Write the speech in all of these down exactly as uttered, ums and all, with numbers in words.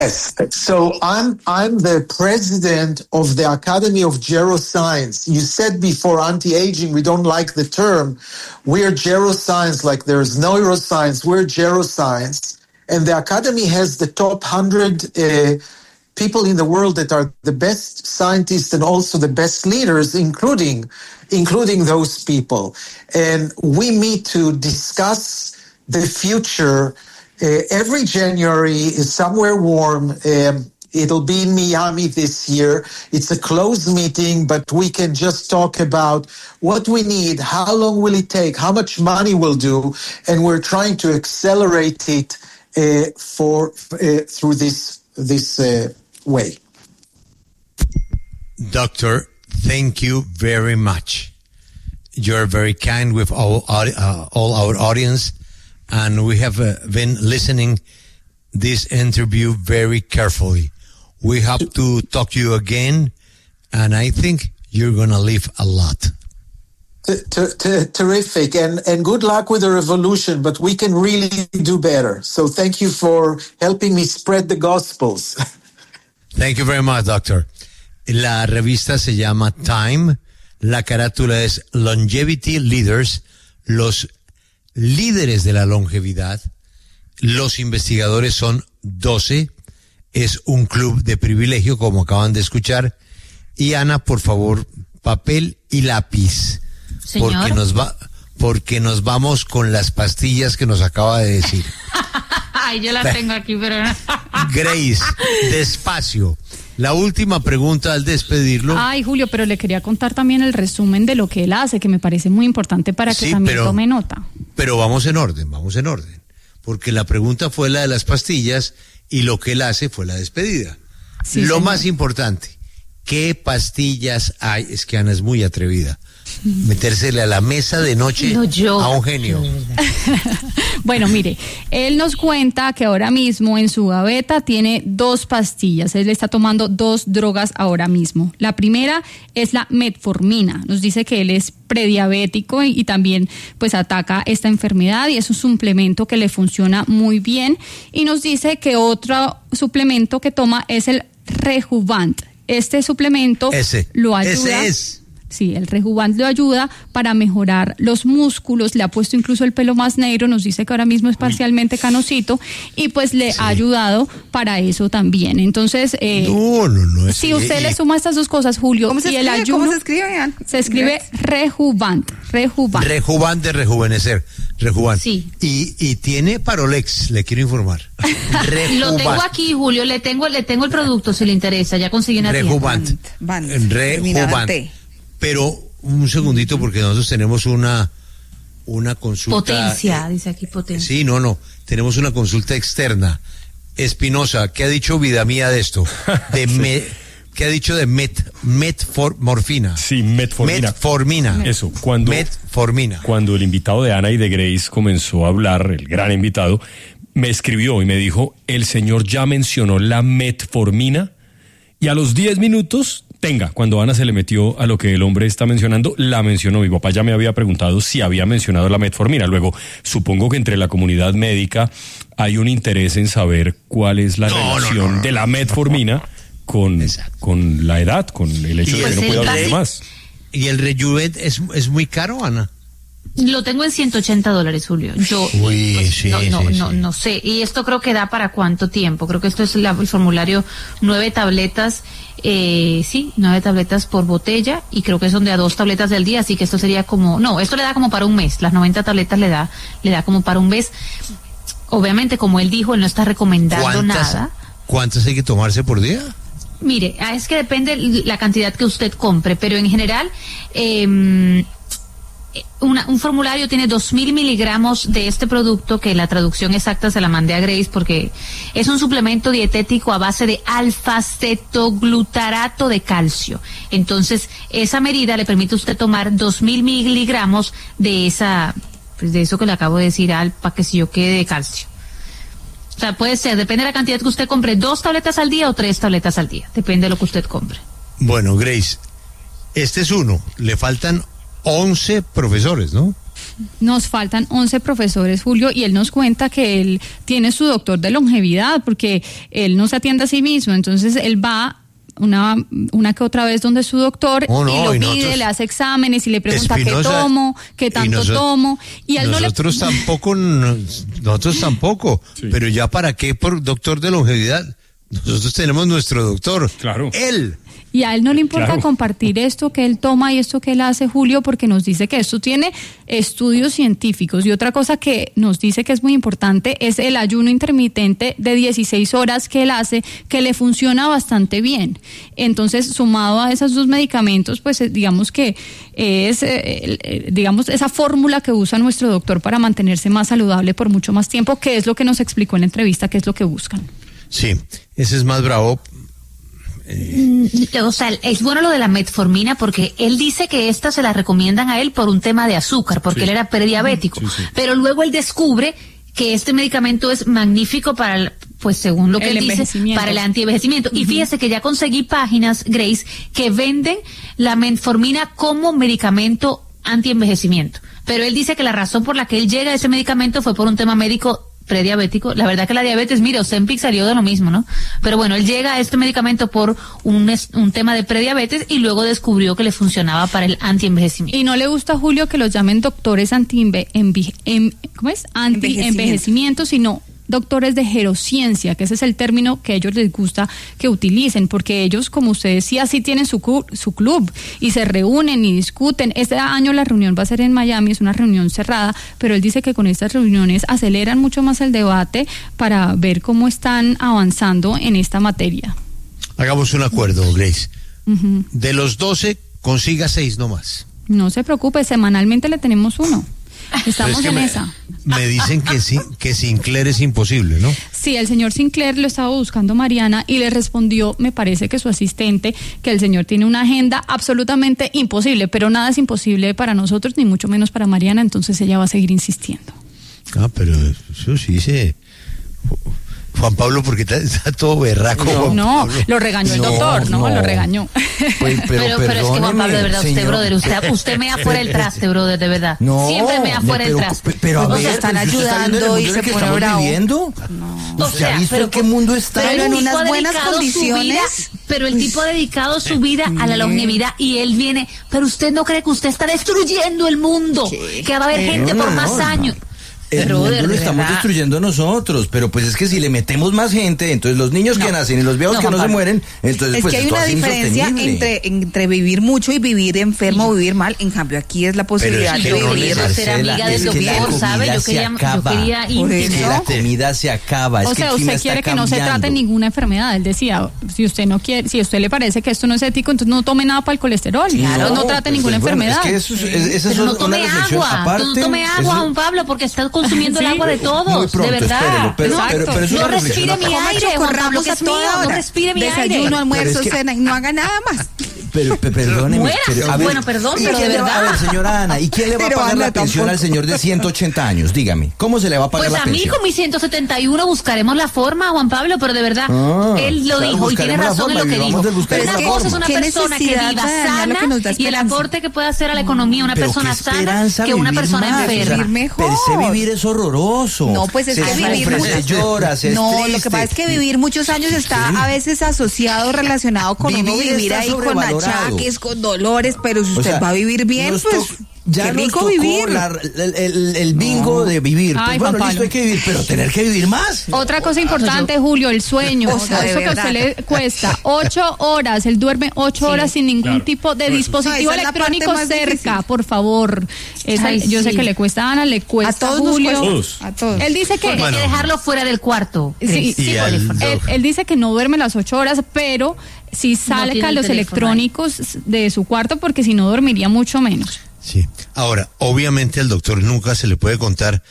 Yes. So I'm I'm the president of the Academy of Geroscience. You said before anti-aging, we don't like the term. We're geroscience, like there's neuroscience. We're geroscience. And the Academy has the top one hundred uh, people in the world that are the best scientists and also the best leaders, including including those people. And we meet to discuss the future. Uh, every January is somewhere warm. Um, it'll be in Miami this year. It's a closed meeting, but we can just talk about what we need, how long will it take, how much money we'll do, and we're trying to accelerate it uh, for uh, through this this uh, way. Doctor, thank you very much. You're very kind with all, uh, all our audience. And we have uh, been listening this interview very carefully. We have to talk to you again, and I think you're going to live a lot. T- t- t- terrific, and, and good luck with the revolution, but we can really do better. So thank you for helping me spread the gospels. Thank you very much, doctor. La revista se llama Time. La carátula es Longevity Leaders, los líderes de la longevidad. Los investigadores son doce. Es un club de privilegio, como acaban de escuchar. Y Ana, por favor, papel y lápiz. Señor. Porque nos va, porque nos vamos con las pastillas que nos acaba de decir. Ay, yo las tengo aquí, pero no. Grace, despacio. La última pregunta al despedirlo. Ay, Julio, pero le quería contar también el resumen de lo que él hace, que me parece muy importante para que Sí, también pero- tome nota. Pero vamos en orden, vamos en orden. Porque la pregunta fue la de las pastillas y lo que él hace fue la despedida. Sí, lo señor. más importante, ¿qué pastillas hay? Es que Ana es muy atrevida. Metérsele a la mesa de noche No, yo. a un genio. Bueno, mire, él nos cuenta que ahora mismo en su gaveta tiene dos pastillas. Él está tomando dos drogas ahora mismo. La primera es la metformina. Nos dice que él es prediabético y, y también pues ataca esta enfermedad y es un suplemento que le funciona muy bien. Y nos dice que otro suplemento que toma es el Rejuvant. Este suplemento Ese, lo ayuda. ese es. Sí, el Rejuvant lo ayuda para mejorar los músculos, le ha puesto incluso el pelo más negro, nos dice que ahora mismo es parcialmente canosito y pues le Sí. ha ayudado para eso también. Entonces, eh, No, no, no. es- si usted y- le suma estas dos cosas, Julio, ¿Cómo se y el escribe? ayuno, ¿Cómo se escribe, Ian? se escribe Rejuvant, Rejuvant. Rejuvan de rejuvenecer. Rejuvan. Sí. Y, y tiene Parolex, le quiero informar. Lo tengo Rejuvan. aquí, Julio, le tengo, le tengo el producto si le interesa, ya conseguí una tienda. Rejuvant. Band, band, terminada en Rejuvant. T. Pero un segundito, porque nosotros tenemos una una consulta. Potencia, eh, dice aquí potencia. Sí, no, no. Tenemos una consulta externa. Espinosa, ¿qué ha dicho vida mía de esto? De me, ¿qué ha dicho de met, metformina? Sí, metformina. Metformina. Eso, cuando, Metformina. cuando el invitado de Ana y de Grace comenzó a hablar, el gran invitado, me escribió y me dijo, el señor ya mencionó la metformina, y a los diez minutos, tenga, cuando Ana se le metió a lo que el hombre está mencionando, la mencionó. Mi papá ya me había preguntado si había mencionado la metformina. Luego, supongo que entre la comunidad médica hay un interés en saber cuál es la No, no, relación no, no, de la no, metformina con, Exacto. con la edad, con el hecho Y de que el- no pueda hablar el- de más. ¿Y el Rejuvet es, es muy caro, Ana? Lo tengo en ciento ochenta dólares, Julio. Yo Uy, pues, sí, no, no, sí, no, sí. no sé. Y esto creo que da para cuánto tiempo. Creo que esto es la- el formulario nueve tabletas, eh, sí, nueve tabletas por botella y creo que son de a dos tabletas del día. Así que esto sería como, no, esto le da como para un mes. Las noventa tabletas le da, le da como para un mes. Obviamente, como él dijo, él no está recomendando ¿Cuántas, nada. ¿Cuántas hay que tomarse por día? Mire, ah, es que depende la cantidad que usted compre, pero en general, eh, una- un formulario tiene dos mil miligramos de este producto, que la traducción exacta se la mandé a Grace porque es un suplemento dietético a base de alfa-cetoglutarato de calcio. Entonces, esa medida le permite a usted tomar dos mil miligramos de esa, pues de eso que le acabo de decir, alfa, que si yo quede de calcio. O sea, puede ser, depende de la cantidad que usted compre, dos tabletas al día o tres tabletas al día, depende de lo que usted compre. Bueno, Grace, este es uno. Le faltan once profesores, ¿no? Nos faltan once profesores, Julio, y él nos cuenta que él tiene su doctor de longevidad, porque él no se atiende a sí mismo, entonces él va una una que otra vez donde su doctor oh, no, y lo y pide, nosotros, le hace exámenes y le pregunta Espinosa, qué tomo, qué tanto y nosotros, tomo, y él nosotros no le... tampoco, nosotros tampoco, sí. Pero ya para qué por doctor de longevidad, nosotros tenemos nuestro doctor, claro, él. Y a él no le importa claro. compartir esto que él toma y esto que él hace, Julio, porque nos dice que esto tiene estudios científicos. Y otra cosa que nos dice que es muy importante es el ayuno intermitente de dieciséis horas que él hace, que le funciona bastante bien. Entonces, sumado a esos dos medicamentos, pues digamos que es, eh, digamos, esa fórmula que usa nuestro doctor para mantenerse más saludable por mucho más tiempo, que es lo que nos explicó en la entrevista, que es lo que buscan. Sí, ese es más bravo. O sea, es bueno lo de la metformina porque él dice que esta se la recomiendan a él por un tema de azúcar, porque sí. él era prediabético, sí, sí. Pero luego él descubre que este medicamento es magnífico para el, pues según lo que el él dice, para el antienvejecimiento. Uh-huh. Y fíjese que ya conseguí páginas, Grace, que venden la metformina como medicamento antienvejecimiento. Pero él dice que la razón por la que él llega a ese medicamento fue por un tema médico prediabético. La verdad que la diabetes, mire, Ozempic salió de lo mismo, ¿no? Pero bueno, él llega a este medicamento por un, un tema de prediabetes y luego descubrió que le funcionaba para el antienvejecimiento. Y no le gusta a Julio que los llamen doctores anti ¿cómo es? Anti-envejecimiento, sino doctores de gerociencia, que ese es el término que a ellos les gusta que utilicen, porque ellos, como usted decía, sí tienen su, cu- su club y se reúnen y discuten. Este año la reunión va a ser en Miami, es una reunión cerrada, pero él dice que con estas reuniones aceleran mucho más el debate para ver cómo están avanzando en esta materia. Hagamos un acuerdo, Grace. Uh-huh. De los doce, consiga seis nomás. No se preocupe, semanalmente le tenemos uno. Estamos es que en me, esa. Me dicen que sí, que Sinclair es imposible, ¿no? Sí, el señor Sinclair lo estaba buscando Mariana y le respondió, me parece que su asistente, que el señor tiene una agenda absolutamente imposible, pero nada es imposible para nosotros, ni mucho menos para Mariana, entonces ella va a seguir insistiendo. Ah, pero eso sí se... Juan Pablo, porque está, está todo berraco. No, no lo regañó el no, doctor, no, no, lo regañó. Pues, pero, pero, pero es que Juan Pablo, de verdad, señor, usted, brother, usted, usted me afuera el traste, brother, de verdad. No, siempre me afuera el traste. Pero a ver, nos están ayudando y se pone bravo. ¿Viviendo? No. ¿Usted ha visto en qué mundo está? Pero en unas buenas condiciones. Vida, pero el tipo ha dedicado su vida a la longevidad y él viene, pero usted no cree que usted está destruyendo el mundo, ¿qué? Que va a haber eh, gente no, por no, más no, años. El pero mundo lo estamos destruyendo nosotros, pero pues es que si le metemos más gente, entonces los niños no. que nacen y los viejos no, que no Pablo. se mueren, entonces es pues que hay esto una hace diferencia entre, entre vivir mucho y vivir enfermo o vivir mal. En cambio aquí es la posibilidad es de no vivir. Ser amiga del doctor, ¿sabe? Yo quería, yo quería íntimo. La comida se acaba. O es sea, que usted quiere que no se trate ninguna enfermedad. Él decía, si usted no quiere, si a usted le parece que esto no es ético, entonces no tome nada para el colesterol. Claro, no, no trate pues, ninguna bueno, enfermedad. Es que eso, es, esa pero es no tome agua, aparte, no tome agua, Juan Pablo, porque está consumiendo el agua de todos, de verdad. Pero, no, pero, pero no respire mi aire, Juan Pablo, que es mío, no respire mi aire. Desayuno, almuerzo, cena, y no haga nada más. Pero, pe, perdóneme. Pero, ver, bueno, perdón, pero de verdad. A ver, señora Ana, ¿y quién le va pero a pagar la pensión tampoco. al señor de ciento ochenta años? Dígame, ¿cómo se le va a pagar pues la pensión? Pues a mí con mis ciento setenta y uno buscaremos la forma, Juan Pablo, pero de verdad, ah, él lo claro, dijo y tiene razón en lo que dijo. Pero una cosa es una persona que viva sana y el aporte que puede hacer a la economía una persona sana que una persona enferma. Pensé vivir es horroroso. No, pues es que vivir muchas No, lo que pasa es que vivir muchos años está a veces asociado, relacionado con uno vivir ahí con achaques, con dolores, pero si usted o sea, va a vivir bien, pues ya qué rico vivir. La, el, el, el bingo no. de vivir. Ay, pues bueno, listo, hay que vivir, pero tener que vivir más. Otra cosa importante, Julio, el sueño. O sea, eso que a usted le cuesta ocho horas, él duerme ocho sí, horas sin ningún claro. tipo de dispositivo no, electrónico cerca, difícil. por favor. Esa, Ay, yo sí. sé que le cuesta a Ana, le cuesta a todos Julio. Cuesta. A todos. Él dice que bueno. hay que dejarlo fuera del cuarto. Sí, sí, él, él dice que no duerme las ocho horas, pero si salga no los electrónicos ahí. de su cuarto, porque si no dormiría mucho menos. Sí. Ahora, obviamente al doctor nunca se le puede contar,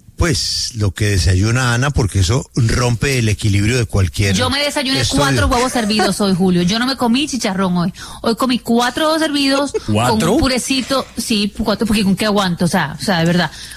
pues, lo que desayuna Ana, porque eso rompe el equilibrio de cualquier... Yo me desayuné cuatro huevos hervidos hoy, Julio. Yo no me comí chicharrón hoy. Hoy comí cuatro huevos hervidos ¿Cuatro? con un purecito. Sí, cuatro, porque con qué aguanto, o sea, o sea, de verdad.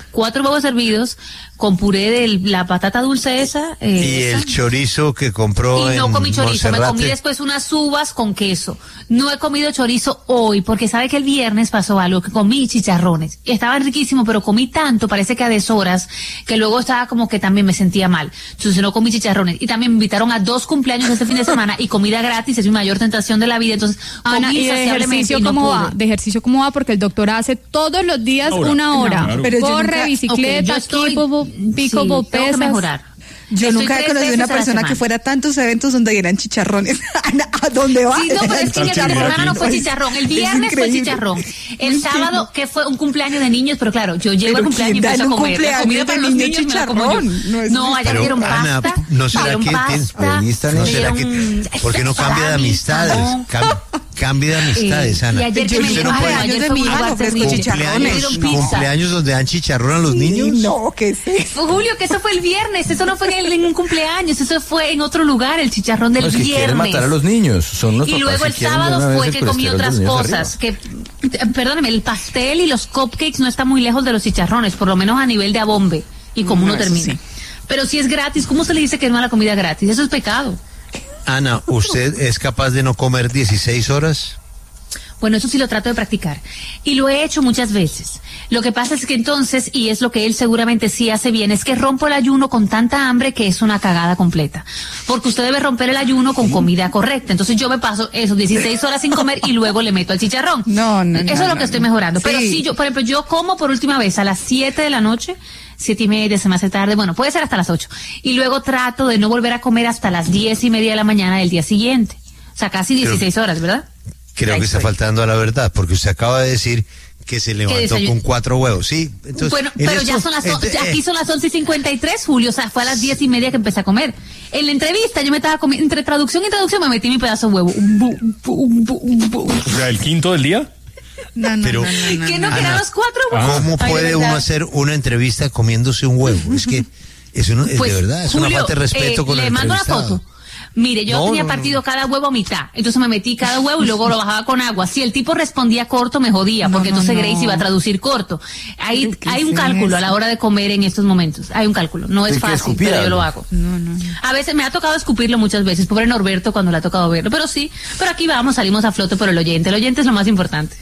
cuatro huevos hervidos con puré de la patata dulce esa. Eh, y esa. el chorizo que compró y no en comí chorizo, Monserrate. me comí después unas uvas con queso. No he comido chorizo hoy, porque sabe que el viernes pasó algo, que comí chicharrones. Y estaban riquísimos, pero comí tanto, parece que a deshoras, que luego estaba como que también me sentía mal. Entonces no comí chicharrones. Y también me invitaron a dos cumpleaños este fin de semana y comida gratis, es mi mayor tentación de la vida. Entonces, Ana, comí ¿y de ejercicio y no cómo pude. va? De ejercicio cómo va, porque el doctor hace todos los días Ahora. una hora. No, claro. Pero yo Corre, nunca- bicicleta, Ok, yo estoy- pickleball, pickleball, sí, tengo que pesas. mejorar. Yo Estoy nunca he tres conocido una veces a la persona que semana. fuera a tantos eventos donde dieran chicharrones. ¿A dónde va? Sí, no, pero es que el fin de semana no fue chicharrón. El Es viernes fue increíble. chicharrón. El No sábado, entiendo. que fue un cumpleaños de niños, pero claro, yo llego Pero al cumpleaños y ¿quién da empiezo en a un comer. La cumpleaños comida de para los niño niños me la como yo. chicharrón? No, es No, allá me Pero, dieron Ana, pasta. ¿no será me dieron que pasta, tiene- ahí están ¿No me será que, dieron por qué no cambia de salami, amistades? jamón. Cam- cambia de amistades, Eh, Ana. y ayer que Yo me Usted dieron no puede- cumpleaños ayer de fue mi un hija, lugar no ofrezco terrible. chicharrones. Me dieron pizza. ¿Cumpleaños donde dan chicharrón a los niños? No, ¿qué es eso? Fue Julio, que eso fue el viernes, eso no fue en, el- en un cumpleaños, eso fue en otro lugar, el chicharrón del No, es que quieren viernes. matar a los niños. Son los Y papás luego que el quieren de una sábado vez fue el que comí colesterol de otras los niños cosas, arriba. que, eh, perdóneme, el pastel y los cupcakes no están muy lejos de los chicharrones, por lo menos a nivel de abombe, y como No, uno eso termina. sí. Pero si es gratis, ¿cómo se le dice que no a la comida gratis? Eso es pecado. Ana, ¿usted es capaz de no comer dieciséis horas? Bueno, eso sí lo trato de practicar. Y lo he hecho muchas veces. Lo que pasa es que entonces, y es lo que él seguramente sí hace bien, es que rompo el ayuno con tanta hambre que es una cagada completa. Porque usted debe romper el ayuno con comida correcta. Entonces yo me paso esos dieciséis horas sin comer y luego le meto al chicharrón. No, no, Eso no, es lo no, que estoy no. mejorando. Pero Sí. sí, yo, por ejemplo, yo como por última vez a las siete de la noche, siete y media, se me hace tarde, bueno, puede ser hasta las ocho. Y luego trato de no volver a comer hasta las diez y media de la mañana del día siguiente. O sea, casi dieciséis horas, ¿verdad? Creo Ahí que está estoy. faltando a la verdad, porque usted acaba de decir que se levantó desayuno? con cuatro huevos, ¿sí? Entonces, bueno, en pero esto- ya son las, este, ya eh, aquí son las once y cincuenta y tres, Julio, o sea, fue a las diez y media que empecé a comer. En la entrevista yo me estaba comiendo, entre traducción y traducción me metí mi pedazo de huevo. Un bu- un bu- un bu- un bu- O sea, el quinto del día. No, no, Pero- no, no, no, ¿Qué no. no quedan Ana, los cuatro huevos? ¿Cómo Ay, puede de uno verdad. hacer una entrevista comiéndose un huevo? Es que es, uno, es Pues, de verdad, es Julio, una falta de respeto eh, con le el mando una entrevistado. foto. Mire, yo No, tenía no, no. partido cada huevo a mitad, entonces me metí cada huevo y luego lo bajaba con agua. Si el tipo respondía corto, me jodía, No, porque no, entonces no. Grace iba a traducir corto. Hay, ¿Pero qué hay un es cálculo a eso? la hora de comer en estos momentos. Hay un cálculo. No es Hay que fácil, escupir pero yo algo. lo hago. No, no, no. A veces me ha tocado escupirlo muchas veces, pobre Norberto cuando le ha tocado verlo, pero sí, pero aquí vamos, salimos a flote por el oyente. El oyente es lo más importante.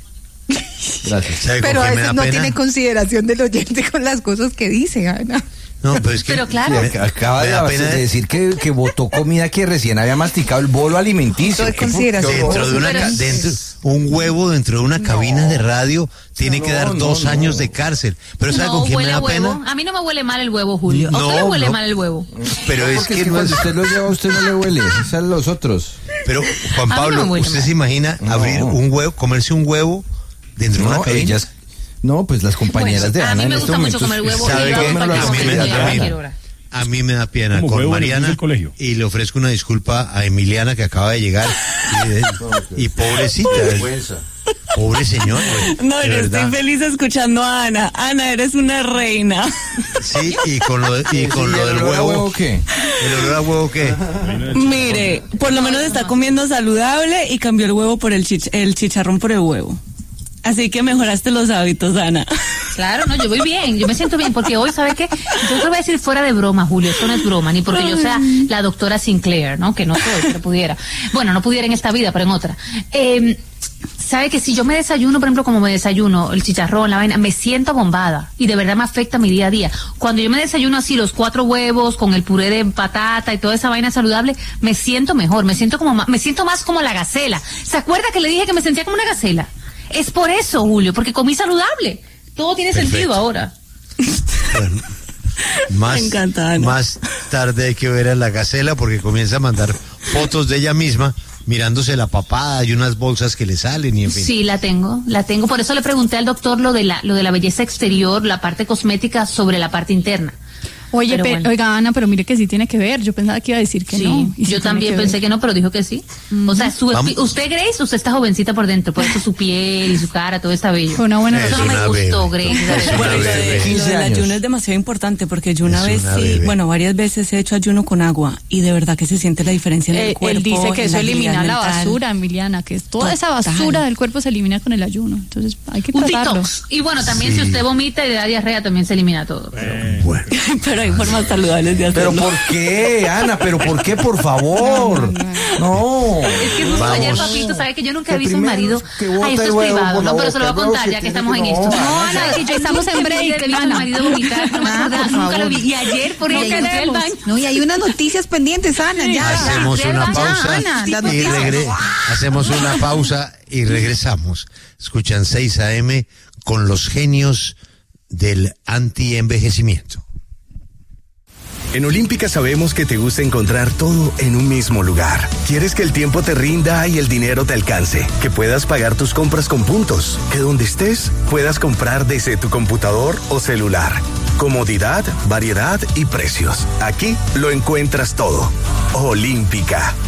Gracias. ¿Sabe con Pero a qué me veces da no pena? tiene consideración del oyente con las cosas que dice, Ana. No, pero es que Pero claro. me- Ac- Acaba me de, da de pena decir que, que botó comida que recién había masticado el bolo alimenticio. Todo es ¿Qué- consideración. qué horror? dentro de una Pero- ca- dentro, un huevo dentro de una cabina de radio tiene que No, dar no, dos no. años de cárcel. Pero ¿sabe No con quién me huele da a huevo. pena? A mí no me huele mal el huevo, Julio. ¿A usted No, le huele no. mal el huevo? Pero es Porque que es que no es- cuando usted lo lleva, a usted no le huele. Es a los otros. Pero Juan A mí no Pablo, me huele ¿usted mal. se imagina No. abrir un huevo, comerse un huevo dentro de No, una cabina? ellas. No, pues las compañeras Bueno, de a Ana mí en me este gusta mucho momento. comer huevo ¿Sabe y lo qué? hago para A que mí me me- dé a mí- cualquier hora. A mí me da pena Como con huevo en el bus Mariana del colegio. y le ofrezco una disculpa a Emiliana que acaba de llegar y, y pobrecita, pobre señor. güey, No, de yo verdad. estoy feliz escuchando a Ana. Ana, eres una reina. Sí, y con lo, de- y con ¿Y lo el del olor a huevo, huevo qué? ¿el olor a huevo qué? Mire, por lo menos está comiendo saludable y cambió el huevo por el, chich- el chicharrón por el huevo. Así que mejoraste los hábitos, Ana. Claro, no, yo voy bien, yo me siento bien, porque hoy, ¿sabe qué? Yo te voy a decir fuera de broma, Julio, esto no es broma, ni porque yo sea la doctora Sinclair, ¿no? Que no soy, pero pudiera. Bueno, no pudiera en esta vida, pero en otra. Eh, ¿Sabe que si yo me desayuno, por ejemplo, como me desayuno, el chicharrón, la vaina, me siento bombada y de verdad me afecta mi día a día? Cuando yo me desayuno así, los cuatro huevos con el puré de patata y toda esa vaina saludable, me siento mejor, me siento como ma- me siento más como la gacela. ¿Se acuerda que le dije que me sentía como una gacela? Es por eso, Julio, porque comí saludable. Todo tiene Perfecto. sentido ahora. Bueno, más, Me encanta, Ana. más tarde hay que ver a la gacela porque comienza a mandar fotos de ella misma mirándose la papada y unas bolsas que le salen y en fin. Sí, la tengo, la tengo. Por eso le pregunté al doctor lo de la, lo de la belleza exterior, la parte cosmética sobre la parte interna. Oye, Pero pe- bueno. oiga, Ana, pero mire que sí tiene que ver. Yo pensaba que iba a decir que Sí, no. y sí yo tiene también que pensé ver. que no, pero dijo que sí. O sea, su Vamos. espi- usted, Grace, usted está jovencita por dentro, por eso su piel y su cara, todo está bello. Fue una buena Es Eso no me una gustó, bebé. Grace. Es una Bueno, lo, de- bebé. lo quince del años. ayuno es demasiado importante porque yo una Es vez una sí, bebé. bueno, varias veces he hecho ayuno con agua y de verdad que se siente la diferencia en el Eh, cuerpo. él dice que en eso la agilidad elimina la mental. basura, Emiliana, que es toda esa Total. basura del cuerpo se elimina con el ayuno. Entonces hay que Un tratarlo. detox. Y bueno, también Sí. si usted vomita y le da diarrea, también se elimina todo. Bueno. Pero hay formas saludables de Pero hacerlo. ¿por qué, Ana? ¿Pero por qué, por favor? No. Es que justo Vamos. ayer, papito, ¿sabe que yo nunca he Que visto un primero marido? que bota Ay, esto el es huevo privado, por la no, pero se lo voy a boca, el huevo contar se ya que tiene estamos que- en esto. no, Ana, que ya estamos en break, Nunca he visto a Ana. un marido vomitar, no me Ah, acuerdo, por nunca lo favor. vi. Y ayer, por No ejemplo, fui al queremos. baño. No, y hay unas noticias pendientes, Ana, ya. Hacemos ya, una ya, pausa Ana, las y noticias. regre- hacemos una pausa y regresamos. Escuchan seis A M con los genios del anti-envejecimiento. En Olímpica sabemos que te gusta encontrar todo en un mismo lugar. Quieres que el tiempo te rinda y el dinero te alcance, que puedas pagar tus compras con puntos, que donde estés puedas comprar desde tu computador o celular. Comodidad, variedad y precios. Aquí lo encuentras todo. Olímpica.